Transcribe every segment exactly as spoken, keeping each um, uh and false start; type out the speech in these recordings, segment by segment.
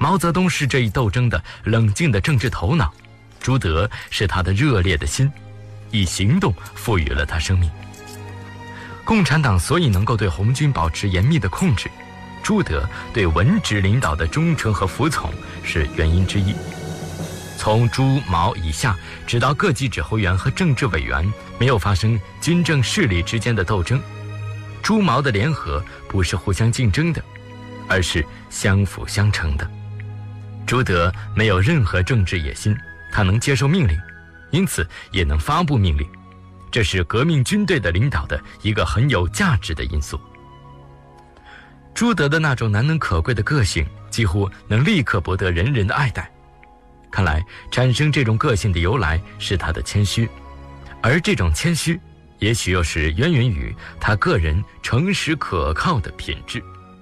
毛泽东是这一斗争的冷静的政治头脑，朱德是他的热烈的心，以行动赋予了他生命。共产党所以能够对红军保持严密的控制，朱德对文职领导的忠诚和服从是原因之一。从朱毛以下，直到各级指挥员和政治委员，没有发生军政势力之间的斗争。朱毛的联合不是互相竞争的，而是相辅相成的。朱德没有任何政治野心，他能接受命令，因此也能发布命令，这是革命军队的领导的一个很有价值的因素。朱德的那种难能可贵的个性，几乎能立刻博得人人的爱戴。看来产生这种个性的由来是他的谦虚，而这种谦虚也许又是渊源于他个人诚实可靠的品质。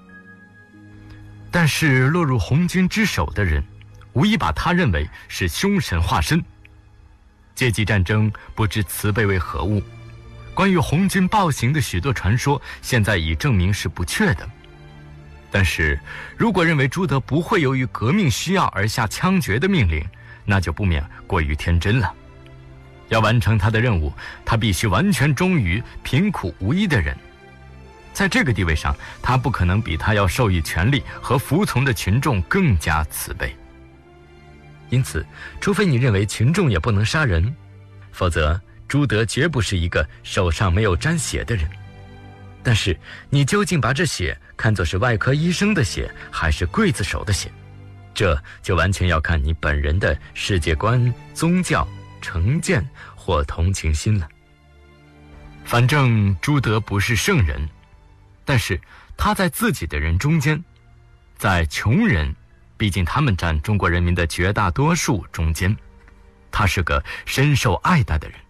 但是落入红军之手的人，无疑把他认为是凶神化身。阶级战争不知慈悲为何物，关于红军暴行的许多传说，现在已证明是不确的。但是如果认为朱德不会由于革命需要而下枪决的命令，那就不免过于天真了。要完成他的任务，他必须完全忠于贫苦无依的人。在这个地位上，他不可能比他要授予权力和服从的群众更加慈悲。因此，除非你认为群众也不能杀人，否则朱德绝不是一个手上没有沾血的人。但是你究竟把这血看作是外科医生的血，还是刽子手的血，这就完全要看你本人的世界观、宗教、成见或同情心了。反正朱德不是圣人，但是他在自己的人中间，在穷人，毕竟他们占中国人民的绝大多数中间，他是个深受爱戴的人。